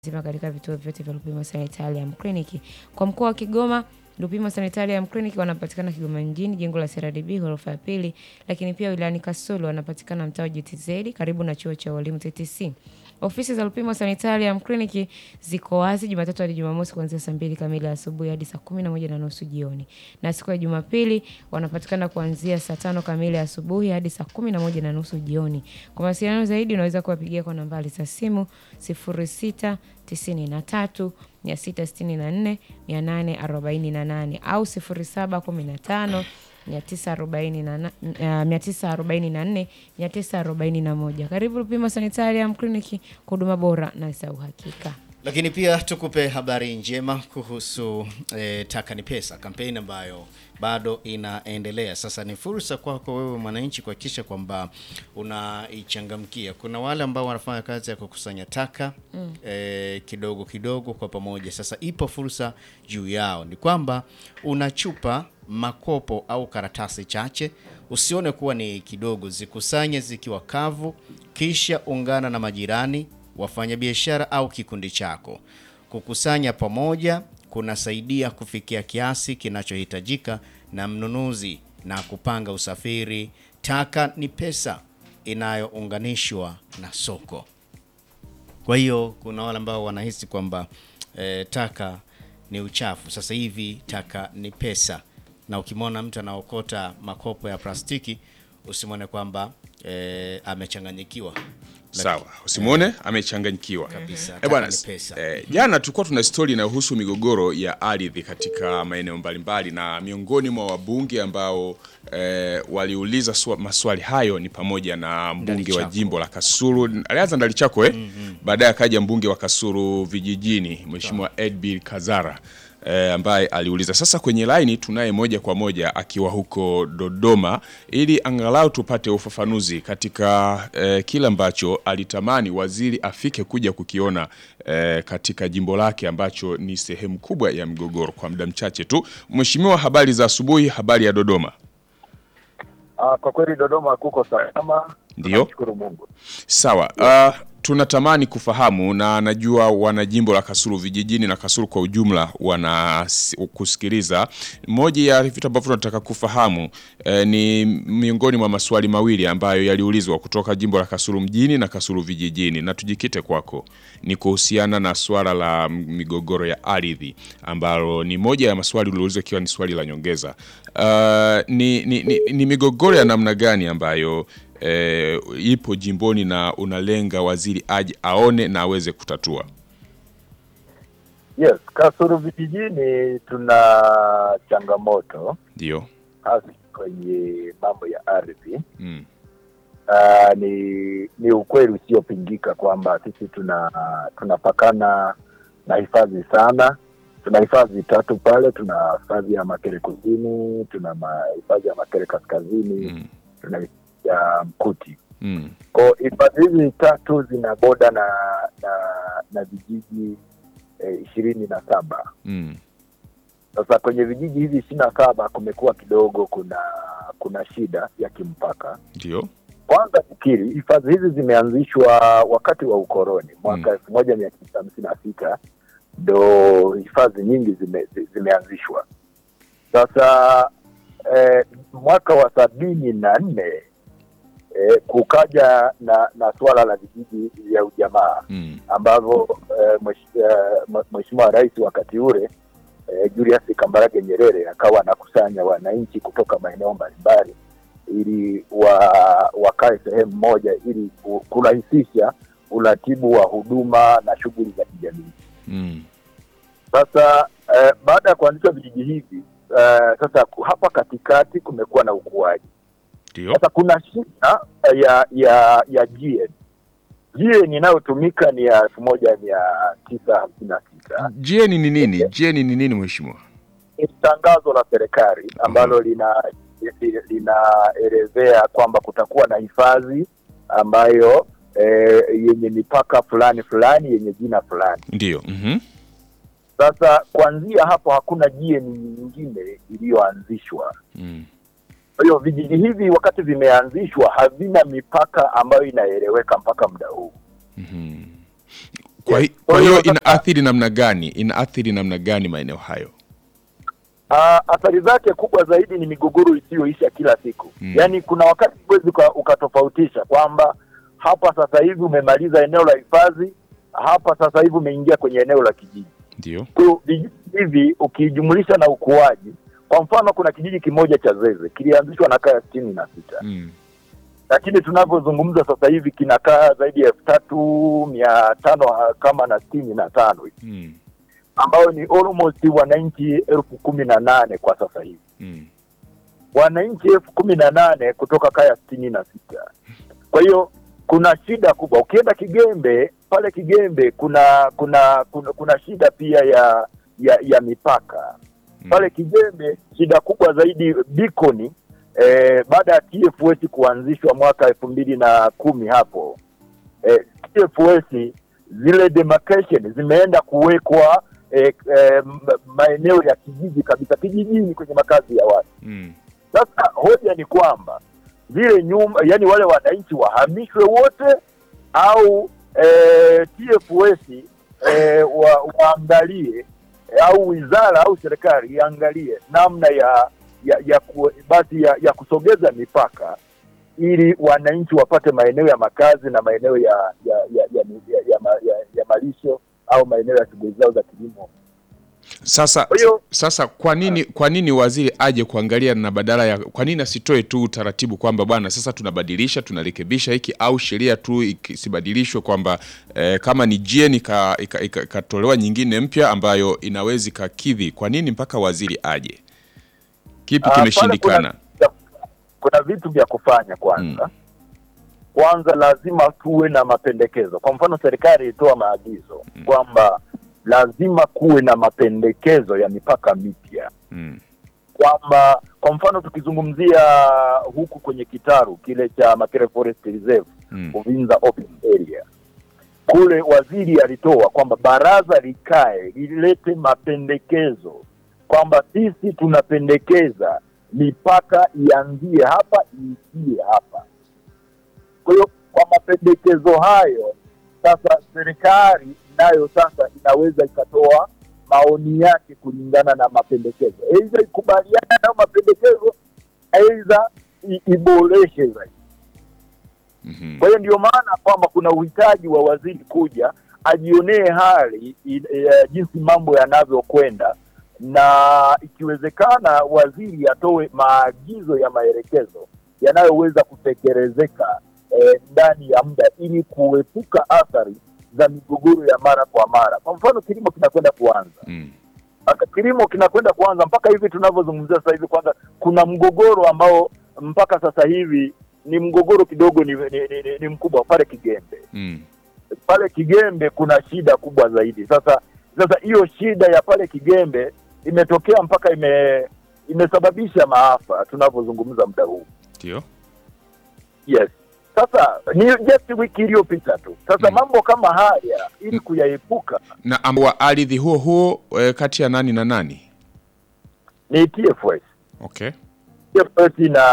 zima katika vituo vyote vya Lupimo Sanitarium Clinic. Kwa mkoa wa Kigoma, Lupimo Sanitarium Clinic wanapatikana Kigoma mjini, jengo la CRDB ghorofa ya pili, lakini pia wilayani Kasulu wanapatikana mtaa wa GTZ karibu na chuo cha walimu TTC. Ofisi za Lupimo Sanitarium Clinic ziko wazi Jumatatu hadi Jumamosi kuanzia saa 2 kamili asubuhi hadi saa 11:30 jioni. Na siku ya Jumapili wanapatikana kuanzia saa 5 kamili asubuhi hadi saa 11:30 jioni. Kwa mawasiliano zaidi unaweza kuwapigia kwa nambari za simu 0693 664 848 au 0715 944 941. Karibu Lupimo Sanitarium Clinic, huduma bora na za uhakika. Lakini pia tukupe habari njema kuhusu Taka ni Pesa, kampeni ambayo bado inaendelea. Sasa ni fursa kwako wewe mwananchi kuhakikisha kwamba unaichangamkia. Kuna wale ambao wanafanya kazi ya kukusanya taka kidogo kidogo kwa pamoja. Sasa ipo fursa juu yao. Ni kwamba unachupa makopo au karatasi chache, usione kuwa ni kidogo, zikusanye zikiwa kavu, kisha ungana na majirani, wafanyabiashara au kikundi chako. Kukusanya pamoja kunasaidia kufikia kiasi kinachohitajika na mnunuzi na kupanga usafiri. Taka ni pesa inayounganishwa na soko. Kwa hiyo kuna wale ambao wanahisi kwamba taka ni uchafu. Sasa hivi taka ni pesa. Na ukimwona mtu anaokota makopo ya plastiki, usimwone kwamba amechanganyikiwa. Sawa, usimwone amechanganyikiwa Kabisa. Bwana, Ni pesa. Jana tulikuwa tuna story inayohusu migogoro ya ardhi katika maeneo mbalimbali, na miongoni mwa wabunge ambao waliuliza maswali hayo ni pamoja na mbunge wa jimbo la Kasulu. Alianza Ndalichako baadaye akaja mbunge wa Kasulu vijijini, Mheshimiwa Edbil Kazara, ambaye aliuliza. Sasa kwenye line tunaye moja kwa moja akiwa huko Dodoma, ili angalau tupate ufafanuzi katika kila ambacho alitamani waziri afike kuja kukiona katika jimbo lake ambacho ni sehemu kubwa ya mgogoro. Kwa muda mchache tu, Mheshimiwa, habari za asubuhi, habari ya Dodoma? Kwa kweli Dodoma kuko salama. Ndio. Nashukuru Mungu. Sawa. Tunatamani kufahamu, na najua wana jimbo la Kasulu vijijini na Kasulu kwa ujumla wana kusikiliza. Moja ya vitu ambavyo tunataka kufahamu ni miongoni mwa maswali mawili ambayo yaliulizwa kutoka jimbo la Kasulu mjini na Kasulu vijijini, na tujikite kwako. Ni kuhusiana na swala la migogoro ya ardhi, ambalo ni moja ya maswali uliulizwa ikiwa ni swali la nyongeza. Ni migogoro ya namna gani ambayo ipo jimboni na unalenga waziri aje aone na aweze kutatua? Yes, Kasulu vijijini tuna changamoto. Ndio. Hasa kwenye mambo ya ardhi. Ni ukweli usiopingika kwamba sisi tunapakana na hifadhi sana. Tuna hifadhi 3 pale, tuna hifadhi ya Makere Kusini, tuna hifadhi ya Makere Kaskazini, tuna ya Mkuti. Kwa hifadhi hizi 3 zina boda na vijiji 27. Sasa kwenye vijiji hivi 27 kumekuwa kidogo kuna shida ya kimpaka. Ndio. Kwanza fikiri hifadhi hizi zimeanzishwa wakati wa ukoloni mwaka 1956, ndo hifadhi nyingi zimeanzishwa. Sasa mwaka wa 74 kukaja na swala la vijiji vya ujamaa ambavyo Mheshimiwa Rais wakati ule Julius Kambarage Nyerere akawa anakusanya wananchi kutoka maeneo mbalimbali ili wakae sehemu moja ili kurahisisha uratibu wa huduma na shughuli za kijamii. Sasa baada ya kuanzisha vijiji hivi, sasa hapa katikati kumekuwa na ukuaji. Ndio. Sasa kuna shida ya GN. GN inayotumika ni ya 1956. GN ni nini? GN ni nini Mheshimiwa? Ni tangazo la serikali ambalo linaelezea kwamba kutakuwa na hifadhi ambayo yenye mipaka fulani yenye jina fulani. Ndio. Sasa kuanzia hapo hakuna GN nyingine iliyoanzishwa. Kwa hiyo vijiji hivi wakati vimeanzishwa havina mipaka ambayo inaeleweka mpaka muda huu. Kwa hiyo inaathiri namna gani? Inaathiri namna gani maeneo hayo? Athari zake kubwa zaidi ni migogoro isiyoisha kila siku. Yaani kuna wakati huwezi ukatofautisha kwamba hapa sasa hivi umemaliza eneo la hifadhi, hapa sasa hivi umeingia kwenye eneo la kijiji. Ndio. Kwa hivi ukijumulisha na ukuaji, kwa mfano kuna kijiji kimoja cha Zeze kilianzishwa na kaya 66. Lakini tunavyozungumza sasa hivi kinakaa zaidi ya 3500 kama na 65 hivi. Ambao ni almost wananchi 18,000 kwa sasa hivi. Wananchi 18,000 kutoka kaya 66. Kwa hiyo kuna shida kubwa. Ukienda Kigembe, pale Kigembe kuna shida pia ya mipaka. Pale Kigembe shida kubwa zaidi Bikoni, baada ya TFS kuanzishwa mwaka 2010 hapo. TFS zile demarcation zimeenda kuwekwa maeneo ya kijiji kabisa, kijijini kwenye makazi ya watu. Sasa hoja ni kwamba zile nyumba, yani wale wananchi wahamishwe wote au TFS waangalie au wizara au serikali iangalie namna ya kusogeza mipaka ili wananchi wapate maeneo ya makazi na maeneo ya malisho au maeneo ya shughuli zao za kilimo. Sasa kwa nini waziri aje kuangalia, na badala ya kwa nini asitoe tu taratibu kwamba bwana sasa tunabadilisha, tunarekebisha hiki, au sheria tu isibadilishwe kwamba kama ni GN ikatolewa nyingine mpya ambayo inaweza kukidhi? Kwa nini mpaka waziri aje? Kipi kimeshindikana? Kuna vitu vya kufanya kwanza. Kwanza lazima tuwe na mapendekezo. Kwa mfano serikali ilitoa maagizo kwamba lazima kuwe na mapendekezo ya mipaka mipya. Kwamba kwa mfano tukizungumzia huku kwenye kitaru kile cha Makere Forest Reserve, Uvinza Open Area, kule waziri alitoa kwamba baraza likae lilete mapendekezo kwamba sisi tunapendekeza mipaka ianzie hapa iishie hapa. Kwa hiyo kwa mapendekezo hayo sasa serikali nayo sasa inaweza ikatoa maoni yake kulingana na mapendekezo. Aidha ikubaliana na mapendekezo, aidha iboreshe zaidi. Kwa hiyo ndio maana kwamba kuna uhitaji wa waziri kuja ajionee hali jinsi mambo yanavyokwenda, na ikiwezekana waziri atoe maagizo ya maelekezo yanayoweza kutekelezeka ndani ya muda ili kuepuka athari za migogoro ya mara kwa mara. Kwa mfano kilimo kinakwenda kuanza. Kilimo kinakwenda kuanza mpaka hivi tunavyozungumzia sasa hivi, kwanza kuna mgogoro ambao mpaka sasa hivi ni mgogoro kidogo ni mkubwa pale Kigembe. Pale Kigembe kuna shida kubwa zaidi. Sasa hiyo shida ya pale Kigembe imetokea mpaka imesababisha maafa tunavyozungumza muda huu. Ndio. Yes. Sasa ni just wiki iliyopita tu. Sasa mambo kama haya ili kuyaepuka, na ambao ardhi huo kati ya nani na nani? Ni TFS. Okay. TFS na